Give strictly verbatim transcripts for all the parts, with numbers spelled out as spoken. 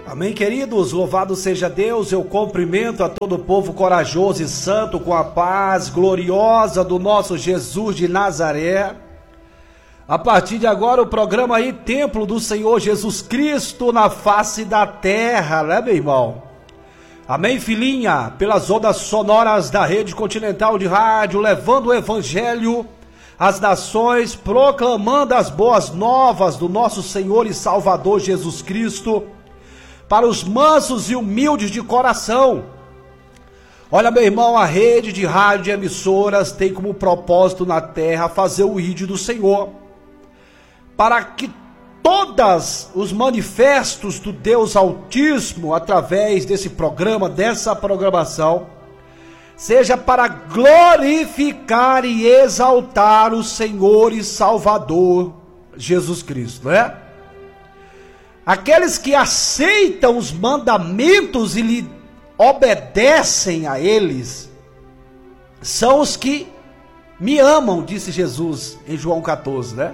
Amém, queridos? Louvado seja Deus. Eu cumprimento a todo o povo corajoso e santo com a paz gloriosa do nosso Jesus de Nazaré. A partir de agora o programa aí, Templo do Senhor Jesus Cristo na face da terra, né, meu irmão? Amém, filhinha? Pelas ondas sonoras da Rede Continental de Rádio, levando o Evangelho às nações, proclamando as boas novas do nosso Senhor e Salvador Jesus Cristo, para os mansos e humildes de coração. Olha, meu irmão, a rede de rádio e emissoras tem como propósito na terra fazer o ídolo do Senhor, para que todos os manifestos do Deus Altíssimo, através desse programa, dessa programação, seja para glorificar e exaltar o Senhor e Salvador Jesus Cristo, né? Aqueles que aceitam os mandamentos e lhe obedecem a eles, são os que me amam, disse Jesus em João catorze, né?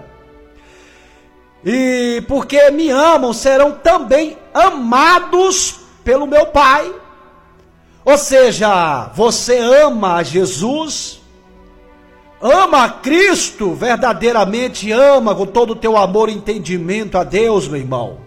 E porque me amam, serão também amados pelo meu Pai. Ou seja, você ama a Jesus, ama a Cristo, verdadeiramente ama com todo o teu amor e entendimento a Deus, meu irmão.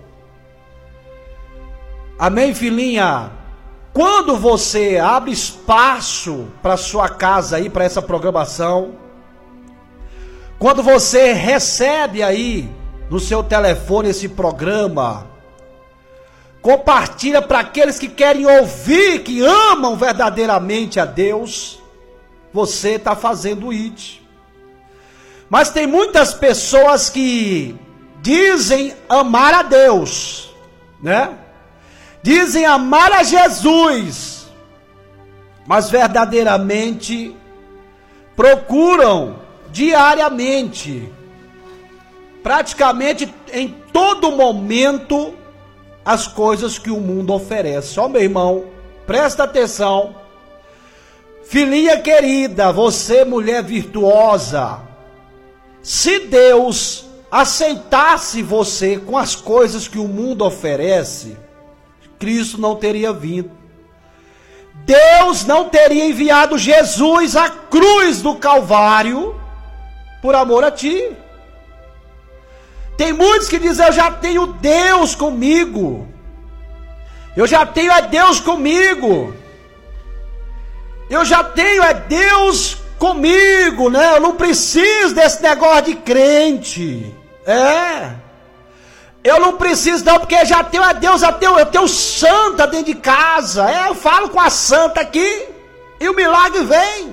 Amém, filhinha? Quando você abre espaço para sua casa aí, para essa programação, quando você recebe aí no seu telefone esse programa, compartilha para aqueles que querem ouvir, que amam verdadeiramente a Deus, você está fazendo it. Mas tem muitas pessoas que dizem amar a Deus, né? Dizem amar a Jesus, mas verdadeiramente procuram diariamente, praticamente em todo momento, as coisas que o mundo oferece. Ó, meu irmão, presta atenção. Filhinha querida, você mulher virtuosa, se Deus aceitasse você com as coisas que o mundo oferece, Cristo não teria vindo. Deus não teria enviado Jesus à cruz do Calvário por amor a ti. Tem muitos que dizem: eu já tenho Deus comigo, eu já tenho é Deus comigo, eu já tenho é Deus comigo, né? Eu não preciso desse negócio de crente. É, eu não preciso não, porque já tenho a Deus, eu tenho, eu tenho santa dentro de casa. É, eu falo com a santa aqui e o milagre vem.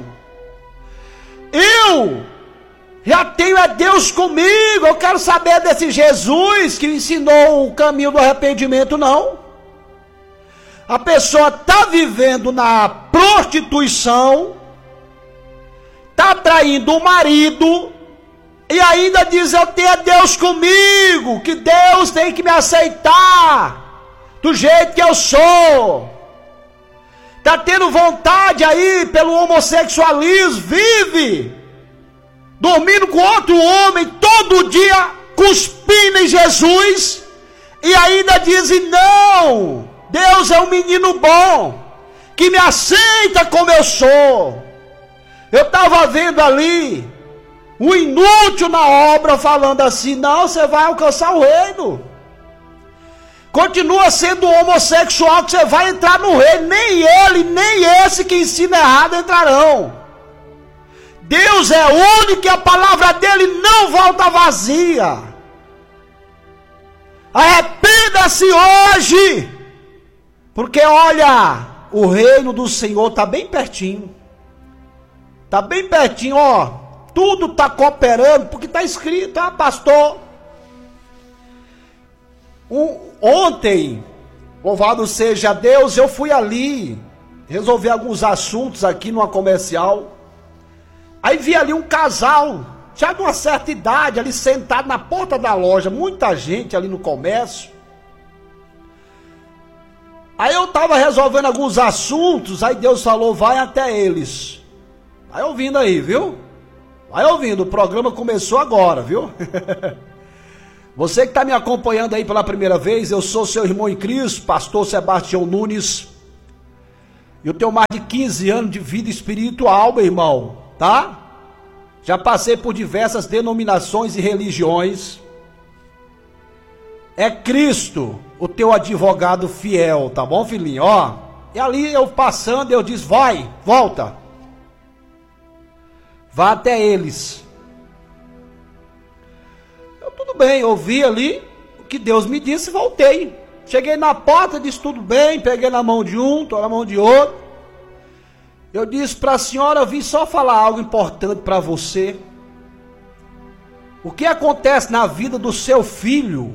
Eu já tenho a Deus comigo. Eu quero saber desse Jesus que ensinou o caminho do arrependimento, não. A pessoa está vivendo na prostituição, está traindo o marido, e ainda diz: eu tenho a Deus comigo, que Deus tem que me aceitar do jeito que eu sou. Está tendo vontade aí pelo homossexualismo, vive dormindo com outro homem, todo dia cuspindo em Jesus, e ainda dizem: não, Deus é um menino bom, que me aceita como eu sou. Eu estava vendo ali um inútil na obra falando assim: não, você vai alcançar o reino. Continua sendo homossexual que você vai entrar no reino. Nem ele, nem esse que ensina errado entrarão. Deus é único e a palavra dele não volta vazia. Arrependa-se hoje, porque olha, o reino do Senhor está bem pertinho. Está bem pertinho, ó. Tudo está cooperando, porque está escrito, ah, pastor. Um, ontem, louvado seja Deus, eu fui ali, resolvi alguns assuntos aqui numa comercial. Aí vi ali um casal, já de uma certa idade, ali sentado na porta da loja, muita gente ali no comércio. Aí eu estava resolvendo alguns assuntos, aí Deus falou: vai até eles. Vai ouvindo aí, viu? Vai ouvindo, o programa começou agora, viu? Você que está me acompanhando aí pela primeira vez, eu sou seu irmão em Cristo, pastor Sebastião Nunes. Eu tenho mais de quinze anos de vida espiritual, meu irmão, tá? Já passei por diversas denominações e religiões. É Cristo o teu advogado fiel, tá bom, filhinho? Ó, e ali eu passando, eu disse, vai, volta. Vá até eles. Eu, tudo bem, ouvi ali o que Deus me disse e voltei. Cheguei na porta, disse tudo bem, peguei na mão de um, tô na mão de outro. Eu disse para a senhora, eu vim só falar algo importante para você. O que acontece na vida do seu filho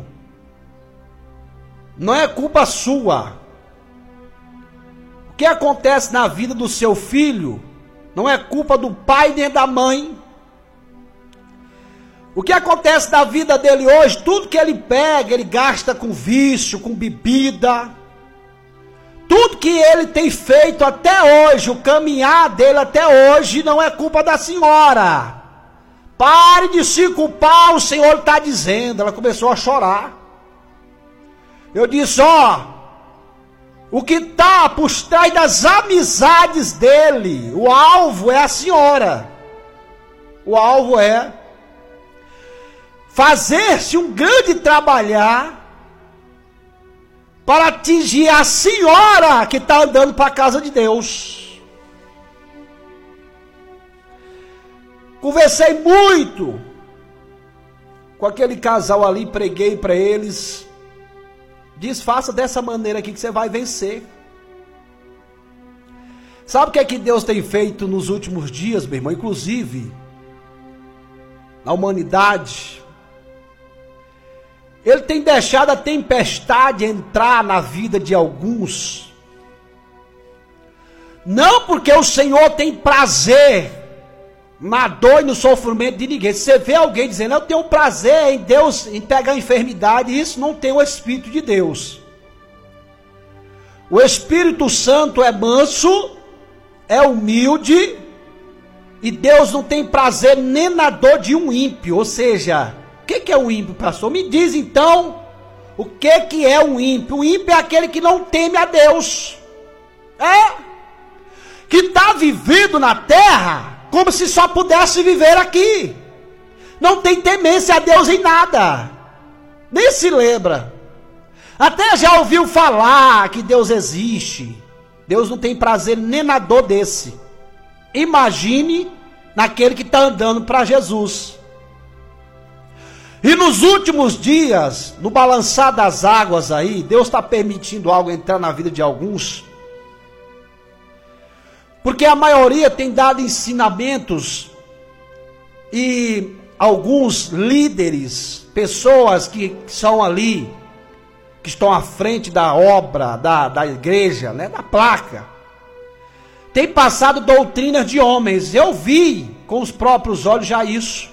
não é culpa sua. O que acontece na vida do seu filho não é culpa do pai nem da mãe. O que acontece na vida dele hoje, tudo que ele pega, ele gasta com vício, com bebida. Tudo que ele tem feito até hoje, o caminhar dele até hoje, não é culpa da senhora. Pare de se culpar, o Senhor está dizendo. Ela começou a chorar. Eu disse, ó, o que está por trás das amizades dele, o alvo é a senhora. O alvo é fazer-se um grande trabalhar para atingir a senhora que está andando para a casa de Deus. Conversei muito com aquele casal ali, preguei para eles. Diz, faça dessa maneira aqui que você vai vencer. Sabe o que é que Deus tem feito nos últimos dias, meu irmão? Inclusive, na humanidade, Ele tem deixado a tempestade entrar na vida de alguns. Não porque o Senhor tem prazer na dor e no sofrimento de ninguém. Se você vê alguém dizendo, eu tenho prazer em Deus, em pegar a enfermidade, isso não tem o Espírito de Deus. O Espírito Santo é manso, é humilde, e Deus não tem prazer nem na dor de um ímpio. Ou seja, o que, que é um ímpio, pastor? Me diz então, o que, que é um ímpio? O ímpio é aquele que não teme a Deus. É, que está vivendo na terra como se só pudesse viver aqui. Não tem temência a Deus em nada. Nem se lembra. Até já ouviu falar que Deus existe. Deus não tem prazer nem na dor desse. Imagine naquele que está andando para Jesus. E nos últimos dias, no balançar das águas aí, Deus está permitindo algo entrar na vida de alguns. Porque a maioria tem dado ensinamentos e alguns líderes, pessoas que são ali, que estão à frente da obra, da, da igreja, né, da placa, tem passado doutrinas de homens. Eu vi com os próprios olhos já isso.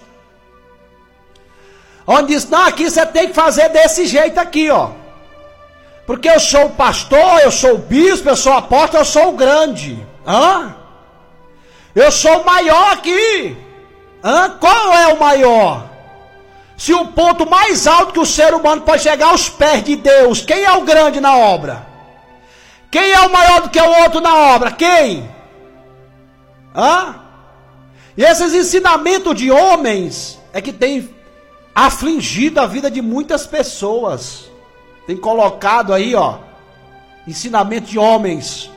Onde diz, não, aqui você tem que fazer desse jeito aqui, ó. Porque eu sou o pastor, eu sou o bispo, eu sou o apóstolo, eu sou o grande. Hã? Eu sou o maior aqui. Hã? Qual é o maior? Se o ponto mais alto que o ser humano pode chegar aos pés de Deus, quem é o grande na obra? Quem é o maior do que o outro na obra? Quem? Hã? E esses ensinamentos de homens é que tem afligido a vida de muitas pessoas. Tem colocado aí, ó, ensinamento de homens.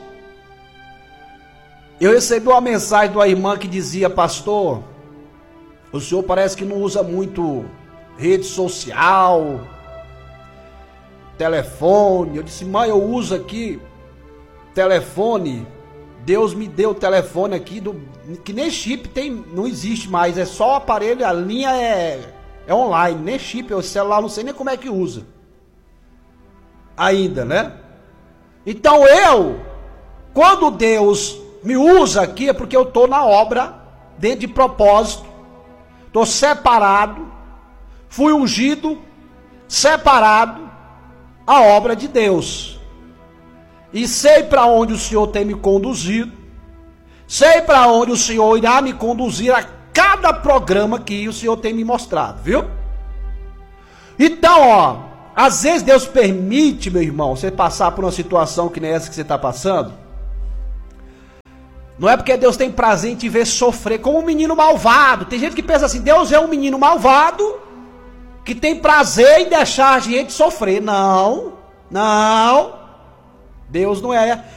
Eu recebi uma mensagem de uma irmã que dizia, pastor, o senhor parece que não usa muito rede social, telefone. Eu disse, mãe, eu uso aqui telefone. Deus me deu o telefone aqui, do, que nem chip tem, não existe mais, é só o aparelho, a linha é, é online, nem chip, o celular não sei nem como é que usa. Ainda, né? Então eu, quando Deus me usa aqui, é porque eu estou na obra, dentro de propósito, estou separado, fui ungido, separado, a obra de Deus. E sei para onde o Senhor tem me conduzido, sei para onde o Senhor irá me conduzir a cada programa que o Senhor tem me mostrado, viu? Então, ó, às vezes Deus permite, meu irmão, você passar por uma situação que nem essa que você está passando. Não é porque Deus tem prazer em te ver sofrer como um menino malvado. Tem gente que pensa assim, Deus é um menino malvado que tem prazer em deixar a gente sofrer. Não, não. Deus não é